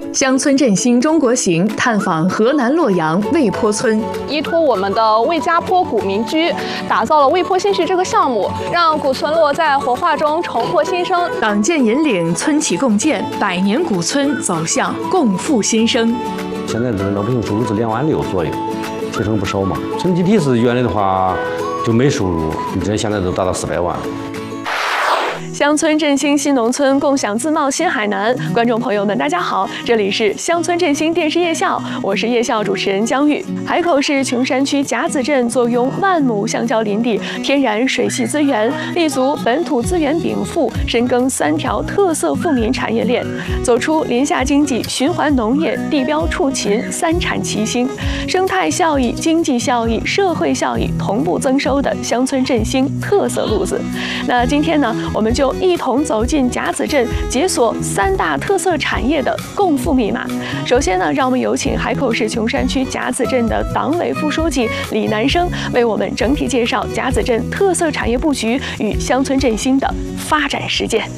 乡村振兴中国行探访河南洛阳魏坡村， 依托我们的魏家坡古民居，打造了魏坡新区这个项目，让古村落在活化中重获新生。 党建引领村企共建，100年古村走向共富新生。 现在的老百姓收入是2万6左右，提升不少嘛。总集体是原来的话就没收入，现在都达到400万。 乡村振兴新农村，共享自贸新海南。观众朋友们，大家好，这里是乡村振兴电视夜校，我是夜校主持人姜玉。海口市琼山区甲子镇坐拥万亩橡胶林地、天然水系资源，立足本土资源禀赋，深耕3条特色富民产业链，走出林下经济、循环农业、地标畜禽3产齐兴，生态效益、经济效益、社会效益同步增收的乡村振兴特色路子。那今天呢，我们就一同走进甲子镇，解锁3大特色产业的共富密码。首先呢，让我们有请海口市琼山区甲子镇的党委副书记李南生为我们整体介绍甲子镇特色产业布局与乡村振兴的发展实践。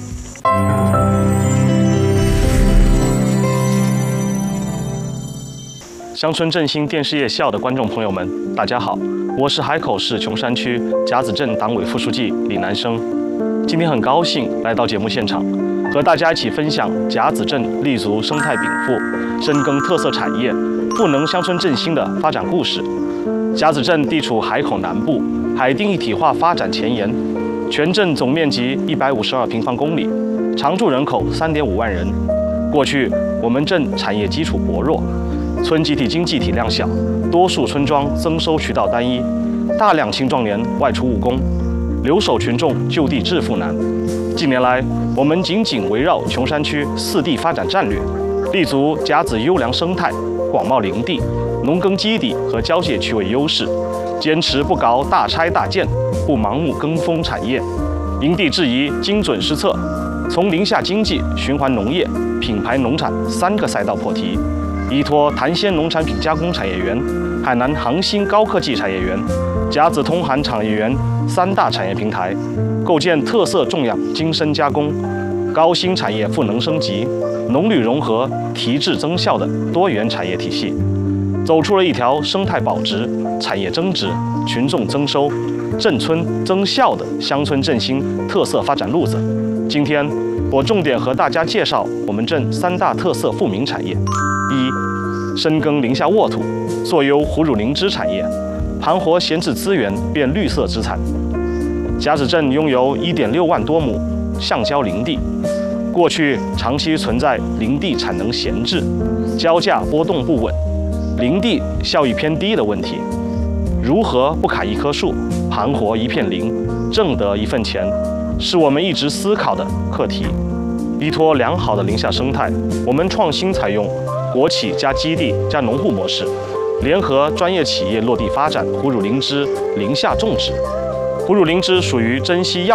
乡村振兴电视夜校的观众朋友们，大家好，我是海口市琼山区甲子镇党委副书记李南生。今天很高兴来到节目现场，和大家一起分享甲子镇立足生态禀赋、深耕特色产业、赋能乡村振兴的发展故事。甲子镇地处海口南部，海定一体化发展前沿，全镇总面积152平方公里，常住人口3.5万人。过去我们镇产业基础薄弱，村集体经济体量小，多数村庄增收渠道单一，大量青壮年外出务工，留守群众就地致富难。近年来，我们紧紧围绕琼山区4地发展战略，立足甲子优良生态、广袤林地、农耕基地和交界区位优势，坚持不搞大拆大建，不盲目跟风产业，因地制宜、精准施策，从林下经济、循环农业、品牌农产3个赛道破题，依托潭仙农产品加工产业园、海南航新高科技产业园、甲子通函产业园3大产业平台，构建特色种养精深加工、高新产业赋能升级、农旅融合、提质增效的多元产业体系，走出了一条生态保值、产业增值、群众增收、镇村增效的乡村振兴特色发展路子。今天我重点和大家介绍我们镇3大特色富民产业：一、深耕林下沃土，做优哺乳灵芝产业，盘活闲置资源变绿色资产。甲子镇拥有1.6万多亩橡胶林地，过去长期存在林地产能闲置、交价波动不稳、林地效益偏低的问题。如何不砍一棵树，盘活一片林，挣得一份钱，是我们一直思考的课题。依托良好的林下生态，我们创新采用国企加基地加农户模式，联合专业企业落地发展哺乳灵芝林下种植。哺乳灵芝属于珍稀药